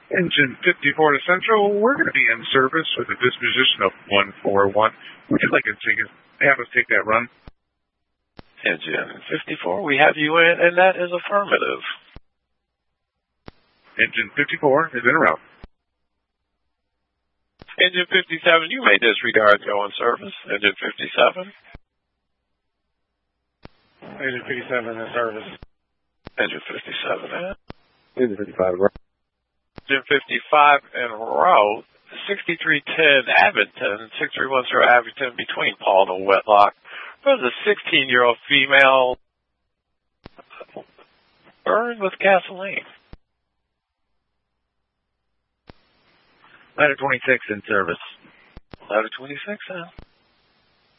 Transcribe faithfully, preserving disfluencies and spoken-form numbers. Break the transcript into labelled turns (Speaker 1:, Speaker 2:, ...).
Speaker 1: Engine fifty-four to Central, we're going to be in service with a disposition of one four one. Would you like to take us, have us take that run?
Speaker 2: Engine fifty-four, we have you in, and that is affirmative.
Speaker 1: Engine fifty-four is en route.
Speaker 2: Engine fifty-seven, you may disregard going service. Engine fifty-seven.
Speaker 3: Engine fifty-seven in service.
Speaker 2: Engine fifty-seven, eh?
Speaker 4: Engine fifty-five, right?
Speaker 2: Engine fifty-five en route. sixty-three ten Abington, six three one zero Abington, between Paul and Wetlock. There's a sixteen-year-old female burned with gasoline.
Speaker 4: Ladder twenty-six in service.
Speaker 2: Ladder twenty-six, huh?